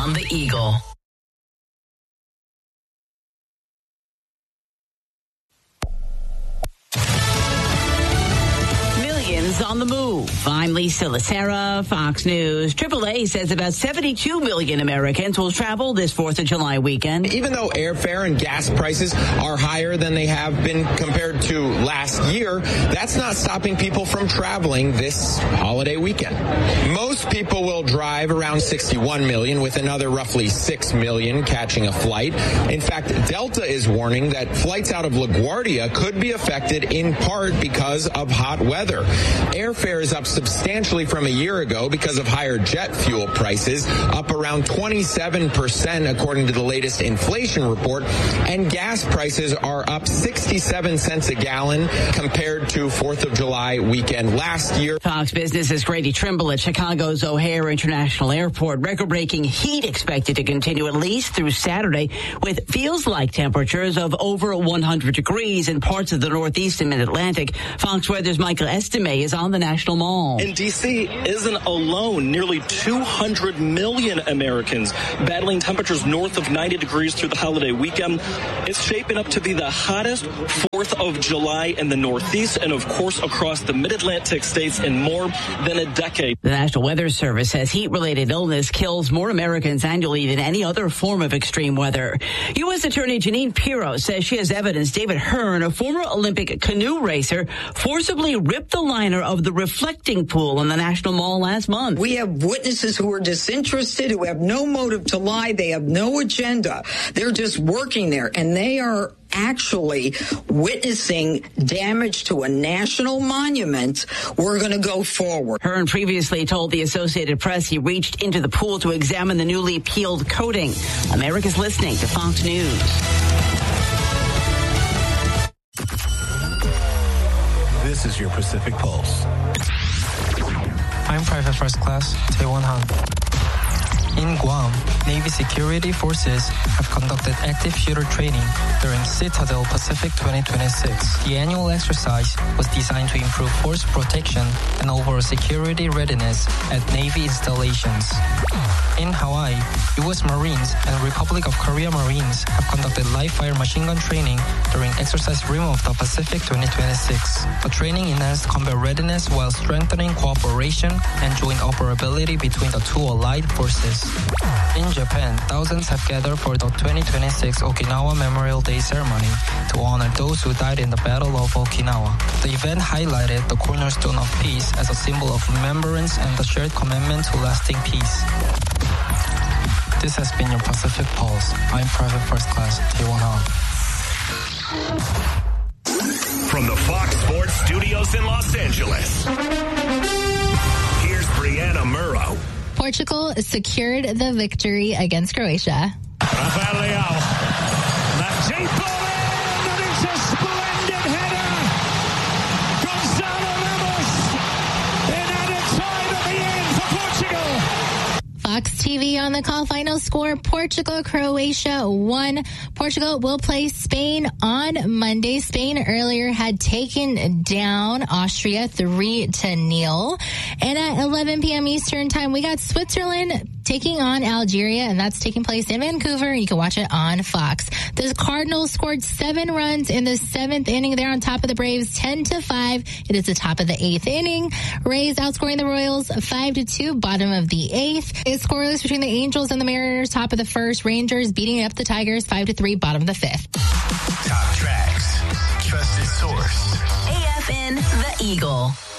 on the Eagle. On the move. I'm Lisa Lacera, Fox News. AAA says about 72 million Americans will travel this 4th of July weekend. Even though airfare and gas prices are higher than they have been compared to last year, that's not stopping people from traveling this holiday weekend. Most people will drive, around 61 million, with another roughly 6 million catching a flight. In fact, Delta is warning that flights out of LaGuardia could be affected in part because of hot weather. Airfare is up substantially from a year ago because of higher jet fuel prices, up around 27% according to the latest inflation report, and gas prices are up 67 cents a gallon compared to 4th of July weekend last year. Fox Business' Grady Trimble at Chicago's O'Hare International Airport. Record-breaking heat expected to continue at least through Saturday, with feels-like temperatures of over 100 degrees in parts of the Northeast and Mid-Atlantic. Fox Weather's Michael Estime is on the National Mall. And D.C. isn't alone. Nearly 200 million Americans battling temperatures north of 90 degrees through the holiday weekend. It's shaping up to be the hottest 4th of July in the Northeast and, of course, across the Mid-Atlantic states in more than a decade. The National Weather Service says heat-related illness kills more Americans annually than any other form of extreme weather. U.S. Attorney Jeanine Pirro says she has evidence David Hearn, a former Olympic canoe racer, forcibly ripped the liner of the reflecting pool in the National Mall last month. We have witnesses who are disinterested, who have no motive to lie. They have no agenda. They're just working there, and they are actually witnessing damage to a national monument. We're going to go forward. Hearn previously told the Associated Press he reached into the pool to examine the newly peeled coating. America's listening to Fox News. This is your Pacific Pulse. I'm Private First Class Tae-Won Han. In Guam, Navy security forces have conducted active shooter training during Citadel Pacific 2026. The annual exercise was designed to improve force protection and overall security readiness at Navy installations. In Hawaii, U.S. Marines and Republic of Korea Marines have conducted live-fire machine gun training during Exercise Rim of the Pacific 2026. The training enhanced combat readiness while strengthening cooperation and joint operability between the two allied forces. In Japan, thousands have gathered for the 2026 Okinawa Memorial Day ceremony to honor those who died in the Battle of Okinawa. The event highlighted the cornerstone of peace as a symbol of remembrance and the shared commitment to lasting peace. This has been your Pacific Pulse. I'm Private First Class Tae-Won Han. From the Fox Sports Studios in Los Angeles, here's Brianna Murrow. Portugal secured the victory against Croatia. Rafael Leao. That deep ball in, and it's a splendid header. Gonzalo Ramos in added time at the end for Portugal. Fox TV on the call. Final score, Portugal-Croatia 1. Portugal will play Spain on Monday. Spain earlier had taken down Austria 3-0. And at 11 p.m. Eastern time, we got Switzerland taking on Algeria, and that's taking place in Vancouver. You can watch it on Fox. The Cardinals scored 7 runs in the 7th inning. They're on top of the Braves 10-5. It is the top of the 8th inning. Rays outscoring the Royals 5-2, bottom of the 8th. It's scoreless between the Angels and the Mariners, top of the 1st. Rangers beating up the Tigers 5-3, bottom of the 5th. Top tracks, trusted source. AFN, The Eagle.